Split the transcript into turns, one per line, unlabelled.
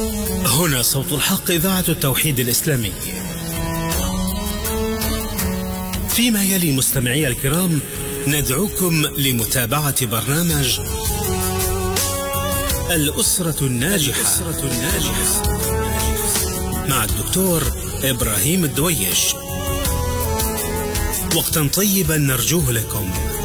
هنا صوت الحق، إذاعة التوحيد الإسلامي. فيما يلي مستمعي الكرام ندعوكم لمتابعة برنامج الأسرة الناجحة مع الدكتور إبراهيم الدويش. وقتا طيبا نرجوه لكم.